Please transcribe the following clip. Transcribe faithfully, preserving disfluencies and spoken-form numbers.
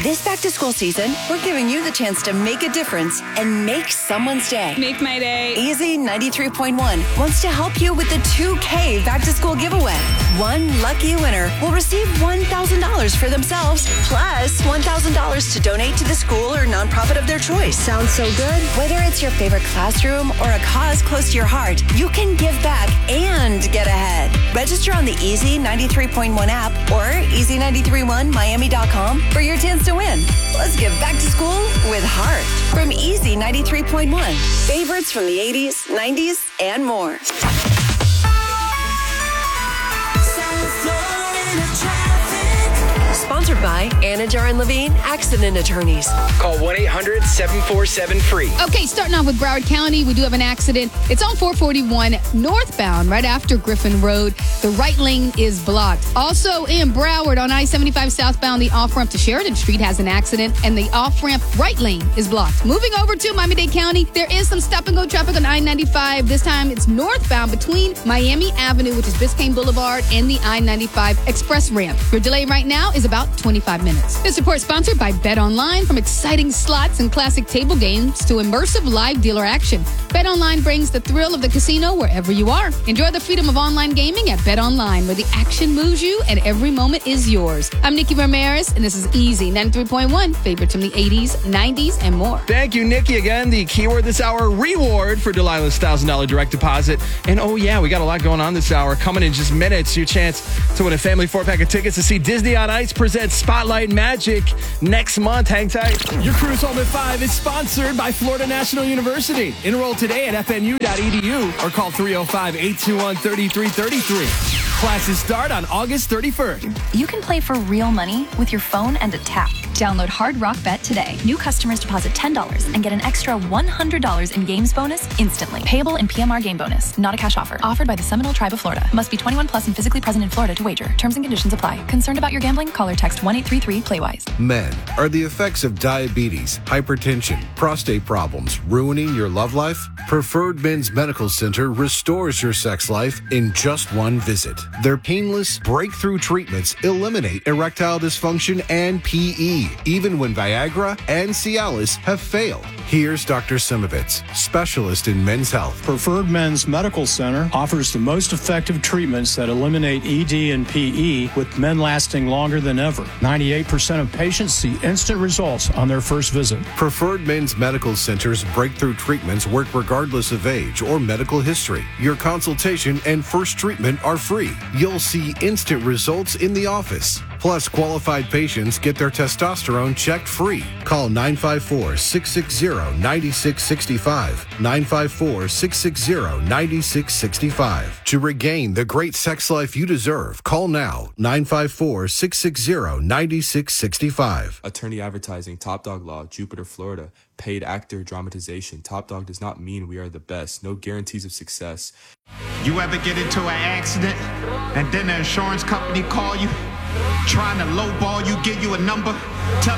This back-to-school season, we're giving you the chance to make a difference and make someone's day. Make my day. Easy ninety-three point one wants to help you with the two K back-to-school giveaway. One lucky winner will receive one thousand dollars for themselves, plus one thousand dollars to donate to the school or nonprofit of their choice. Sounds so good. Whether it's your favorite classroom or a cause close to your heart, you can give back and get ahead. Register on the Easy ninety-three point one app or easy nine three one miami dot com for your chance to win. Let's give back to school with heart. From Easy ninety-three point one. Favorites from the eighties, nineties, and more. Sponsored by Anajar and Levine Accident Attorneys. Call one eight hundred seven four seven free. Okay, starting off with Broward County, we do have an accident. It's on four forty-one northbound, right after Griffin Road. The right lane is blocked. Also in Broward, on I seventy-five southbound, the off-ramp to Sheridan Street has an accident, and the off-ramp right lane is blocked. Moving over to Miami-Dade County, there is some stop-and-go traffic on I ninety-five. This time, it's northbound between Miami Avenue, which is Biscayne Boulevard, and the I ninety-five express ramp. Your delay right now is about twenty-five minutes. This report is sponsored by BetOnline. From exciting slots and classic table games to immersive live dealer action, BetOnline brings the thrill of the casino wherever you are. Enjoy the freedom of online gaming at BetOnline, where the action moves you and every moment is yours. I'm Nikki Ramirez, and this is Easy ninety-three point one, favorites from the eighties, nineties, and more. Thank you, Nikki. Again, the keyword this hour, reward for Delilah's one thousand dollars direct deposit. And oh yeah, we got a lot going on this hour. Coming in just minutes, your chance to win a family four-pack of tickets to see Disney on Ice presents Spotlight Magic next month. Hang tight. Your Cruise Home at five is sponsored by Florida National University. Enroll today at f n u dot e d u or call three oh five, eight two one, three three three three. Classes start on August thirty-first. You can play for real money with your phone and a tap. Download Hard Rock Bet today. New customers deposit ten dollars and get an extra one hundred dollars in games bonus instantly. Payable in P M R game bonus. Not a cash offer. Offered by the Seminole Tribe of Florida. Must be twenty-one plus and physically present in Florida to wager. Terms and conditions apply. Concerned about your gambling? Call or text one eight three three play wise. Men, are the effects of diabetes, hypertension, prostate problems ruining your love life? Preferred Men's Medical Center restores your sex life in just one visit. Their painless breakthrough treatments eliminate erectile dysfunction and P E, even when Viagra and Cialis have failed. Here's Doctor Simovitz, specialist in men's health. Preferred Men's Medical Center offers the most effective treatments that eliminate E D and P E, with men lasting longer than ever. ninety-eight percent of patients see instant results on their first visit. Preferred Men's Medical Center's breakthrough treatments work regardless of age or medical history. Your consultation and first treatment are free. You'll see instant results in the office. Plus, qualified patients get their testosterone checked free. Call nine five four, six six zero, nine six six five, nine five four, six six zero, nine six six five. To regain the great sex life you deserve, call now, nine five four, six six zero, nine six six five. Attorney Advertising, Top Dog Law, Jupiter, Florida. Paid actor dramatization. Top Dog does not mean we are the best. No guarantees of success. You ever get into an accident and then the insurance company call you, trying to lowball you, give you a number, tell